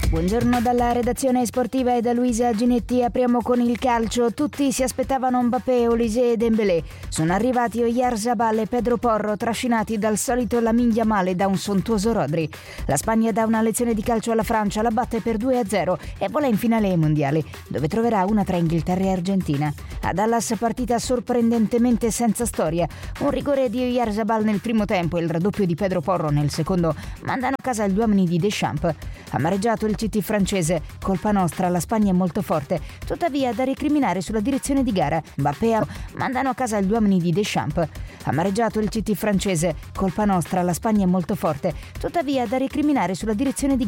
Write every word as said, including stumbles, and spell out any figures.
Buongiorno dalla redazione sportiva e da Luisa Ginetti. Apriamo con il calcio. Tutti si aspettavano Mbappé, Olise e Dembélé. Sono arrivati Oyarzabal e Pedro Porro, trascinati dal solito Lamine Yamal e da un sontuoso Rodri. La Spagna dà una lezione di calcio alla Francia, la batte per due a zero e vola in finale ai mondiali, dove troverà una tra Inghilterra e Argentina. A Dallas partita sorprendentemente senza storia. Un rigore di Oyarzabal nel primo tempo e il raddoppio di Pedro Porro nel secondo mandano a casa gli uomini di Deschamps. Amareggiato il C T francese, colpa nostra, la Spagna è molto forte, tuttavia da recriminare sulla direzione di gara. Mbappé mandano a casa gli uomini di Deschamps. Amareggiato il C T francese, colpa nostra, la Spagna è molto forte, tuttavia da recriminare sulla direzione di gara.